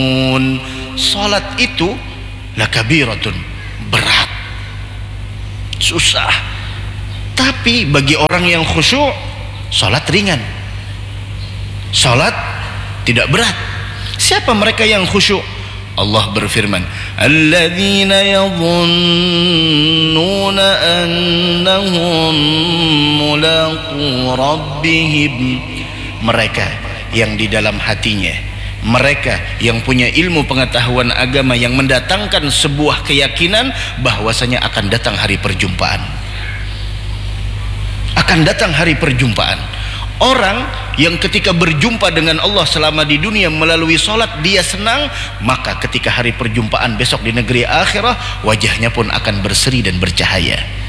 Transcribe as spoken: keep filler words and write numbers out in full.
Salat itu lakabiratun, berat, susah. Tapi bagi orang yang khusyuk, salat ringan, salat tidak berat. Siapa mereka yang khusyuk? Allah berfirman, alladzina yadhunnuna annahum mulaqu rabbihim. Mereka yang di dalam hatinya, mereka yang punya ilmu pengetahuan agama, yang mendatangkan sebuah keyakinan bahwasanya akan datang hari perjumpaan. Akan datang hari perjumpaan. Orang yang ketika berjumpa dengan Allah selama di dunia melalui solat dia senang, maka ketika hari perjumpaan besok di negeri akhirah wajahnya pun akan berseri dan bercahaya.